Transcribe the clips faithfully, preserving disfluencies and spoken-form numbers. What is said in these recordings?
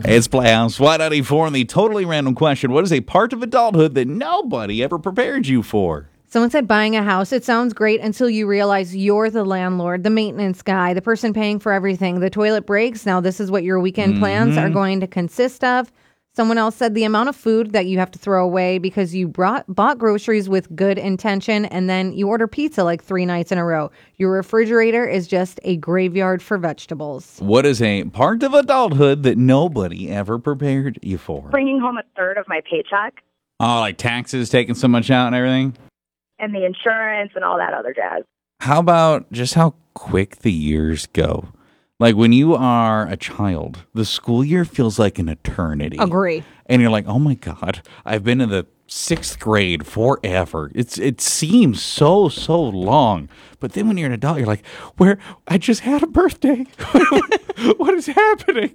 It's Playhouse Y ninety-four and the totally random question. What is a part of adulthood that nobody ever prepared you for? Someone said buying a house, it sounds great until you realize you're the landlord, the maintenance guy, the person paying for everything. The toilet breaks. Now this is what your weekend mm-hmm. plans are going to consist of. Someone else said the amount of food that you have to throw away because you brought, bought groceries with good intention and then you order pizza like three nights in a row. Your refrigerator is just a graveyard for vegetables. What is a part of adulthood that nobody ever prepared you for? Bringing home a third of my paycheck. Oh, like taxes, taking so much out and everything? And the insurance and all that other jazz. How about just how quick the years go? Like when you are a child, the school year feels like an eternity. Agree. And you're like, oh my God, I've been in the sixth grade forever. It's It seems so, so long. But then when you're an adult, you're like, where? I just had a birthday. What is happening?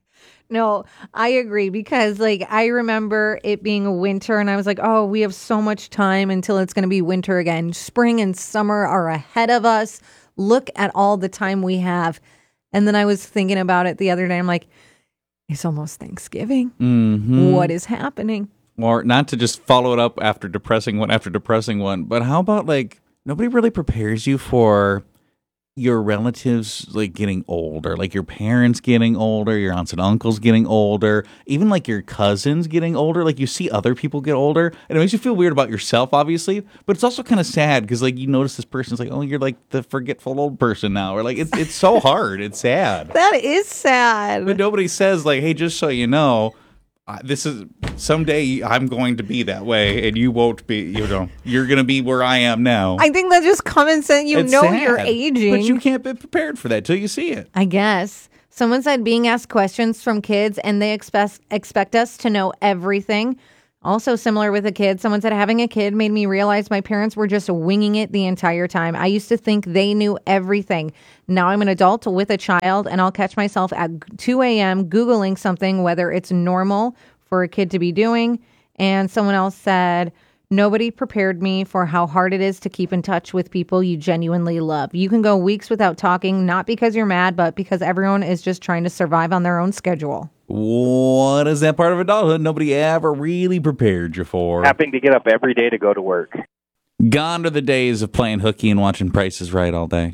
No, I agree because like I remember it being winter and I was like, oh, we have so much time until it's going to be winter again. Spring and summer are ahead of us. Look at all the time we have. And then I was thinking about it the other day. I'm like, it's almost Thanksgiving. Mm-hmm. What is happening? Or not to just follow it up after depressing one after depressing one, but how about like nobody really prepares you for your relatives like getting older, like your parents getting older, your aunts and uncles getting older, even like your cousins getting older. Like you see other people get older and it makes you feel weird about yourself, obviously, but it's also kind of sad because like you notice this person's like, oh, you're like the forgetful old person now, or like it's it's so hard. It's sad. That is sad. But nobody says like, hey, just so you know, Uh, this is someday I'm going to be that way and you won't be, you know, you're going to be where I am now. I think that's just common sense. You It's know sad, you're aging. But you can't be prepared for that till you see it. I guess. Someone said being asked questions from kids and they expect expect us to know everything. Also similar with a kid. Someone said having a kid made me realize my parents were just winging it the entire time. I used to think they knew everything. Now I'm an adult with a child and I'll catch myself at two a.m. Googling something, whether it's normal for a kid to be doing. And someone else said, nobody prepared me for how hard it is to keep in touch with people you genuinely love. You can go weeks without talking, not because you're mad, but because everyone is just trying to survive on their own schedule. What is that part of adulthood nobody ever really prepared you for? Having to get up every day to go to work. Gone are the days of playing hooky and watching Price is Right all day.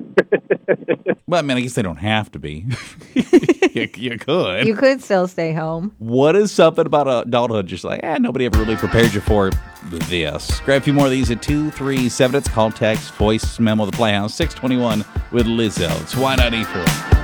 Well, I mean, I guess they don't have to be. you, you could. You could still stay home. What is something about adulthood just like, eh, nobody ever really prepared you for this? Grab a few more of these at two three seven. It's call, text, voice memo, the Playhouse, six twenty-one with Lizzo. It's Y ninety-four.